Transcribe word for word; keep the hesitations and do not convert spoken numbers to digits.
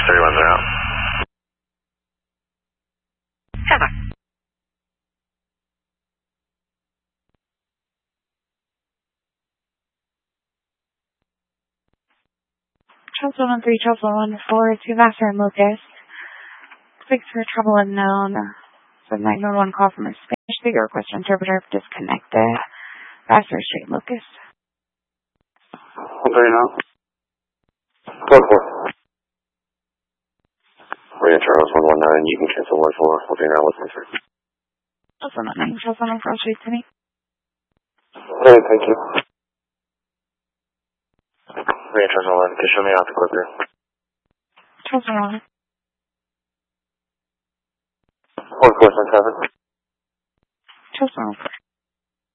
thirty-ones are out. Ever. Charles one one three, Charles one one four, two Vassar and Locust. Six for trouble unknown. So nine one one call from a Spanish speaker, request interpreter disconnected. Vassar Street Locust. one thirty now. one four. Maria Charles one one nine, you can cancel one four. one thirty now, what's my first? Charles one one nine, Charles one one four, Street to me. Okay, thank you. Maria Charles one one, can you show me out the clicker? Charles one one. one four seven seven. Charles one one four.